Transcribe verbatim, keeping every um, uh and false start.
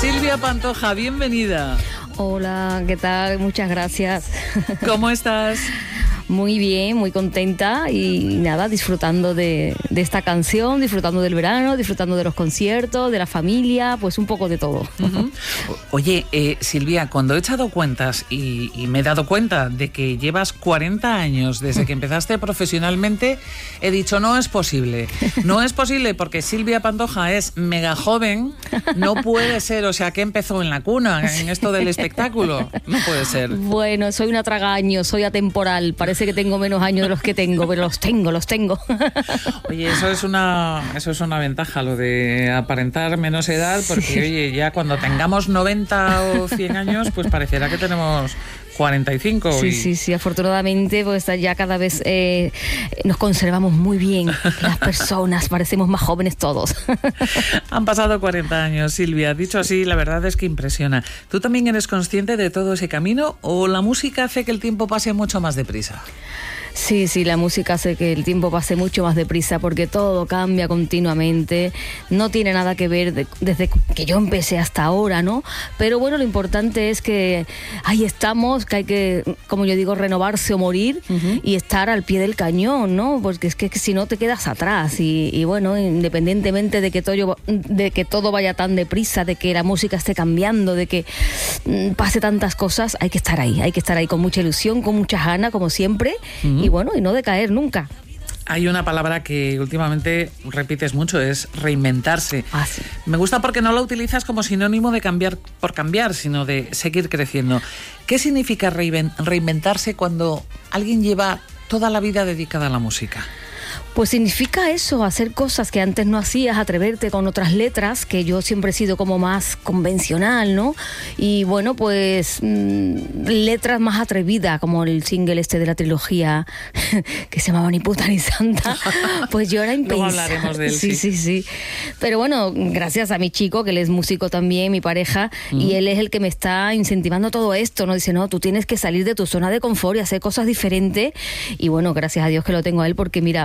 Silvia Pantoja, bienvenida. Hola, ¿qué tal? Muchas gracias. ¿Cómo estás? Muy bien, muy contenta y nada, disfrutando de, de esta canción, disfrutando del verano, disfrutando de los conciertos, de la familia, pues un poco de todo. Uh-huh. Oye, eh, Silvia, cuando he echado cuentas y, y me he dado cuenta de que llevas cuarenta años desde que empezaste profesionalmente, he dicho, no es posible. No es posible porque Silvia Pantoja es mega joven, no puede ser, o sea, que empezó en la cuna, en esto del espectáculo. No puede ser. Bueno, soy una tragaño, soy atemporal, parece que tengo menos años de los que tengo, pero los tengo, los tengo. Oye, eso es una eso es una ventaja, lo de aparentar menos edad, porque sí. Oye, ya cuando tengamos noventa o cien años, pues parecerá que tenemos cuarenta y cinco. Sí, y... sí, sí, afortunadamente pues ya cada vez eh, nos conservamos muy bien las personas, parecemos más jóvenes todos. Han pasado cuarenta años, Silvia, dicho así, la verdad es que impresiona. ¿Tú también eres consciente de todo ese camino o la música hace que el tiempo pase mucho más deprisa? Sí, sí, la música hace que el tiempo pase mucho más deprisa porque todo cambia continuamente, no tiene nada que ver de, desde que yo empecé hasta ahora, ¿no? Pero bueno, lo importante es que ahí estamos, que hay que, como yo digo, renovarse o morir uh-huh. y estar al pie del cañón, ¿no? Porque es que, que si no te quedas atrás y, y bueno, independientemente de que, todo, de que todo vaya tan deprisa, de que la música esté cambiando, de que mm, pase tantas cosas, hay que estar ahí, hay que estar ahí con mucha ilusión, con mucha gana, como siempre, uh-huh. y Y bueno, y no decaer nunca. Hay una palabra que últimamente repites mucho, es reinventarse. Ah, sí. Me gusta porque no la utilizas como sinónimo de cambiar por cambiar, sino de seguir creciendo. ¿Qué significa reinventarse cuando alguien lleva toda la vida dedicada a la música? Pues significa eso, hacer cosas que antes no hacías, atreverte con otras letras, que yo siempre he sido como más convencional, ¿no? Y bueno, pues mmm, letras más atrevidas, como el single este de la trilogía que se llamaba Ni puta ni santa, pues yo era impensable. Luego hablaremos de él, sí, sí. sí, sí. Pero bueno, gracias a mi chico, que él es músico también, mi pareja, uh-huh. y él es el que me está incentivando todo esto, ¿no? Dice, no, tú tienes que salir de tu zona de confort y hacer cosas diferentes. Y bueno, gracias a Dios que lo tengo a él, porque mira,